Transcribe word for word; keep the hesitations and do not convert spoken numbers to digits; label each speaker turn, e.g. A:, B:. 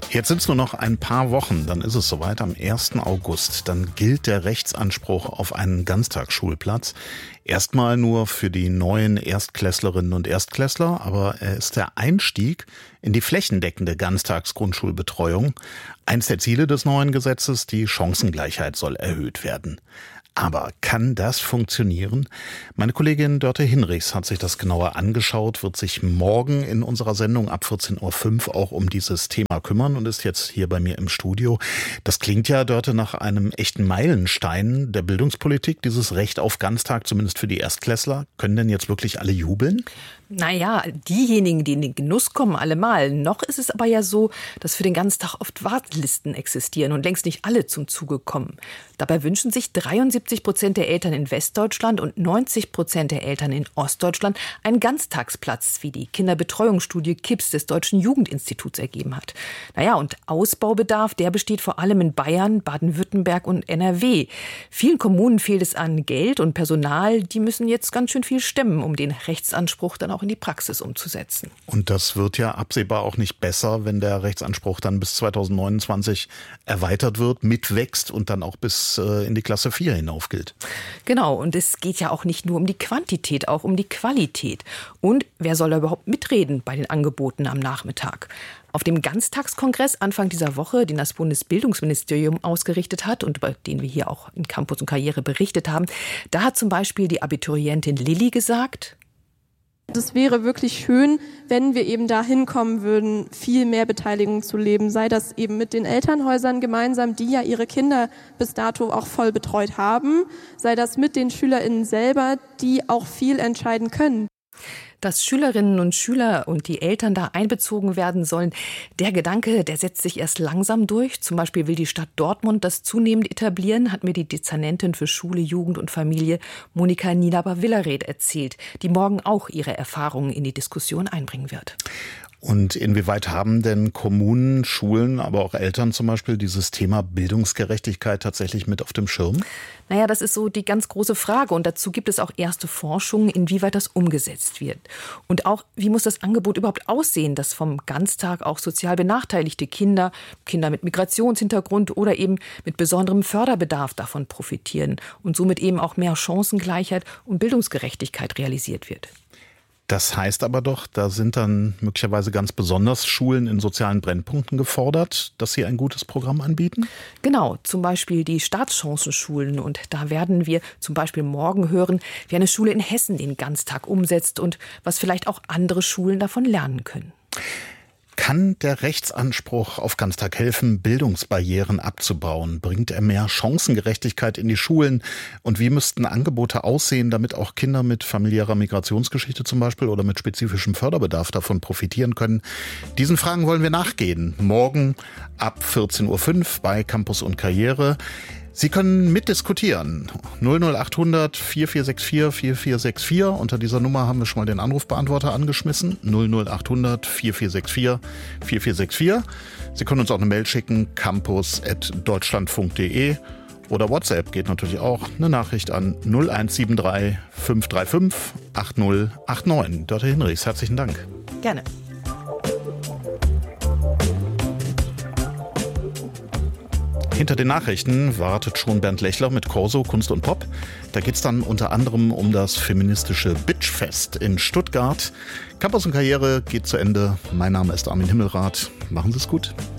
A: Jetzt sind es nur noch ein paar Wochen, dann ist es soweit, am ersten August. Dann gilt der Rechtsanspruch auf einen Ganztagsschulplatz. Erstmal nur für die neuen Erstklässlerinnen und Erstklässler, aber er ist der Einstieg in die flächendeckende Ganztagsgrundschulbetreuung. Eins der Ziele des neuen Gesetzes, die Chancengleichheit soll erhöht werden. Aber kann das funktionieren? Meine Kollegin Dörte Hinrichs hat sich das genauer angeschaut, wird sich morgen in unserer Sendung ab vierzehn Uhr fünf auch um dieses Thema kümmern und ist jetzt hier bei mir im Studio. Das klingt ja, Dörte, nach einem echten Meilenstein der Bildungspolitik, dieses Recht auf Ganztag, zumindest für die Erstklässler. Können denn jetzt wirklich alle jubeln?
B: Naja, diejenigen, die in den Genuss kommen, allemal. Noch ist es aber ja so, dass für den Ganztag oft Wartelisten existieren und längst nicht alle zum Zuge kommen. Dabei wünschen sich dreiundsiebzig Prozent der Eltern in Westdeutschland und neunzig Prozent der Eltern in Ostdeutschland einen Ganztagsplatz, wie die Kinderbetreuungsstudie K I P S des Deutschen Jugendinstituts ergeben hat. Naja, und Ausbaubedarf, der besteht vor allem in Bayern, Baden-Württemberg und N R W. Vielen Kommunen fehlt es an Geld und Personal. Die müssen jetzt ganz schön viel stemmen, um den Rechtsanspruch dann auch in die Praxis umzusetzen.
A: Und das wird ja absehbar auch nicht besser, wenn der Rechtsanspruch dann bis zweitausendneunundzwanzig erweitert wird, mitwächst und dann auch bis äh, in die Klasse vier hinauf gilt.
B: Genau, und es geht ja auch nicht nur um die Quantität, auch um die Qualität. Und wer soll da überhaupt mitreden bei den Angeboten am Nachmittag? Auf dem Ganztagskongress Anfang dieser Woche, den das Bundesbildungsministerium ausgerichtet hat und über den wir hier auch in Campus und Karriere berichtet haben, da hat zum Beispiel die Abiturientin Lilly gesagt:
C: Das wäre wirklich schön, wenn wir eben da hinkommen würden, viel mehr Beteiligung zu leben, sei das eben mit den Elternhäusern gemeinsam, die ja ihre Kinder bis dato auch voll betreut haben, sei das mit den SchülerInnen selber, die auch viel entscheiden können.
B: Dass Schülerinnen und Schüler und die Eltern da einbezogen werden sollen, der Gedanke, der setzt sich erst langsam durch. Zum Beispiel will die Stadt Dortmund das zunehmend etablieren, hat mir die Dezernentin für Schule, Jugend und Familie Monika Nienaber-Willereth erzählt, die morgen auch ihre Erfahrungen in die Diskussion einbringen wird.
A: Und inwieweit haben denn Kommunen, Schulen, aber auch Eltern zum Beispiel dieses Thema Bildungsgerechtigkeit tatsächlich mit auf dem Schirm?
B: Naja, das ist so die ganz große Frage. Und dazu gibt es auch erste Forschung, inwieweit das umgesetzt wird. Und auch, wie muss das Angebot überhaupt aussehen, dass vom Ganztag auch sozial benachteiligte Kinder, Kinder mit Migrationshintergrund oder eben mit besonderem Förderbedarf davon profitieren und somit eben auch mehr Chancengleichheit und Bildungsgerechtigkeit realisiert wird.
A: Das heißt aber doch, da sind dann möglicherweise ganz besonders Schulen in sozialen Brennpunkten gefordert, dass sie ein gutes Programm anbieten?
B: Genau, zum Beispiel die Staatschancenschulen. Und da werden wir zum Beispiel morgen hören, wie eine Schule in Hessen den Ganztag umsetzt und was vielleicht auch andere Schulen davon lernen können.
A: Kann der Rechtsanspruch auf Ganztag helfen, Bildungsbarrieren abzubauen? Bringt er mehr Chancengerechtigkeit in die Schulen? Und wie müssten Angebote aussehen, damit auch Kinder mit familiärer Migrationsgeschichte zum Beispiel oder mit spezifischem Förderbedarf davon profitieren können? Diesen Fragen wollen wir nachgehen. Morgen ab vierzehn Uhr fünf bei Campus und Karriere. Sie können mitdiskutieren. null null acht hundert vier vier sechs vier vier vier sechs vier. Unter dieser Nummer haben wir schon mal den Anrufbeantworter angeschmissen. null null acht hundert vier vier sechs vier vier vier sechs vier. Sie können uns auch eine Mail schicken, campus at deutschlandfunk punkt de. Oder WhatsApp geht natürlich auch. Eine Nachricht an null eins sieben drei fünf drei fünf acht null acht neun. Dörte Hinrichs, herzlichen Dank.
B: Gerne.
A: Hinter den Nachrichten wartet schon Bernd Lechler mit Corso, Kunst und Pop. Da geht es dann unter anderem um das feministische Bitchfest in Stuttgart. Campus und Karriere geht zu Ende. Mein Name ist Armin Himmelrath. Machen Sie es gut.